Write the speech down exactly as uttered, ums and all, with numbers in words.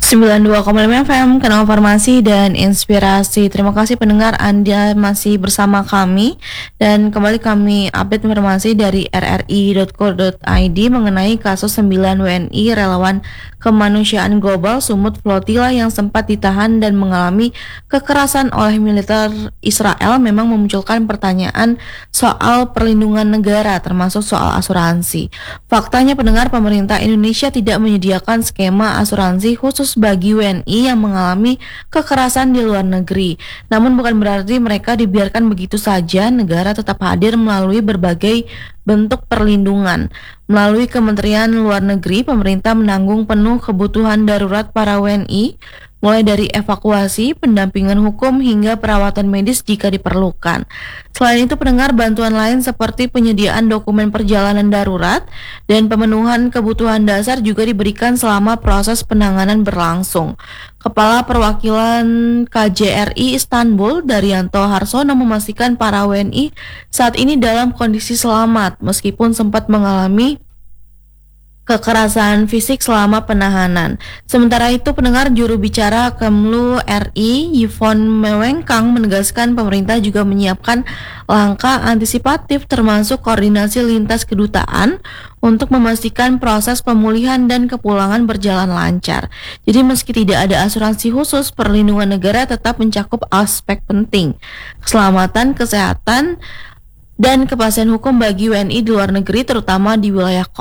sembilan puluh dua koma lima F M, Kanal Informasi dan Inspirasi. Terima kasih pendengar, Anda masih bersama kami. Dan kembali kami update informasi dari r r i titik co titik i d mengenai kasus sembilan W N I relawan kemanusiaan global Sumut Flotilla yang sempat ditahan dan mengalami kekerasan oleh militer Israel memang memunculkan pertanyaan soal perlindungan negara, termasuk soal asuransi. Faktanya pendengar, pemerintah Indonesia tidak menyediakan skema asuransi khusus bagi W N I yang mengalami kekerasan di luar negeri. Namun bukan berarti mereka dibiarkan begitu saja, negara tetap hadir melalui berbagai bentuk perlindungan. Melalui Kementerian Luar Negeri, pemerintah menanggung penuh kebutuhan darurat para W N I, mulai dari evakuasi, pendampingan hukum, hingga perawatan medis jika diperlukan. Selain itu, pendengar, bantuan lain seperti penyediaan dokumen perjalanan darurat dan pemenuhan kebutuhan dasar juga diberikan selama proses penanganan berlangsung. Kepala Perwakilan K J R I Istanbul, Daryanto Harsono, memastikan para W N I saat ini dalam kondisi selamat meskipun sempat mengalami kekerasan fisik selama penahanan. Sementara itu, pendengar, juru bicara Kemlu R I Yvonne Mewengkang menegaskan pemerintah juga menyiapkan langkah antisipatif termasuk koordinasi lintas kedutaan untuk memastikan proses pemulihan dan kepulangan berjalan lancar. Jadi meski tidak ada asuransi khusus, perlindungan negara tetap mencakup aspek penting: keselamatan, kesehatan, dan kepastian hukum bagi W N I di luar negeri, terutama di wilayah